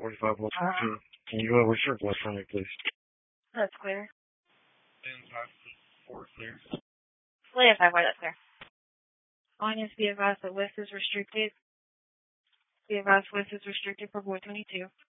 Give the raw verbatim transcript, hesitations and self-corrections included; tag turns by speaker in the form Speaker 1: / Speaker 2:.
Speaker 1: forty-five West. Uh, can you uh, reserve West for me, please?
Speaker 2: That's clear.
Speaker 1: And five four clear.
Speaker 2: Leah five four, that's clear. Audience, be advised that West is restricted. Be advised West is restricted for Boy twenty-two.